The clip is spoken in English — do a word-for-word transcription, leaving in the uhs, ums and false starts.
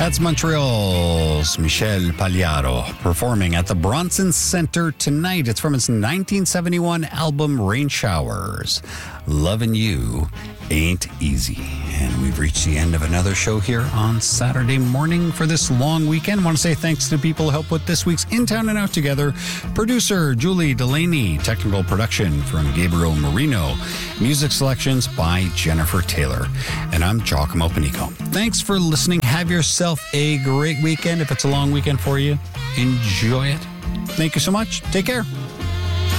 That's Montreal's Michel Pagliaro performing at the Bronson Center tonight. It's from its nineteen seventy-one album Rain Showers. Lovin' You Ain't Easy. And we've reached the end of another show here on Saturday morning for this long weekend. I want to say thanks to the people who helped put this week's In Town and Out together. Producer Julie Delaney, technical production from Gabriel Marino, music selections by Jennifer Taylor. And I'm Giacomo Panico. Thanks for listening. Have yourself a great weekend. If it's a long weekend for you, enjoy it. Thank you so much. Take care.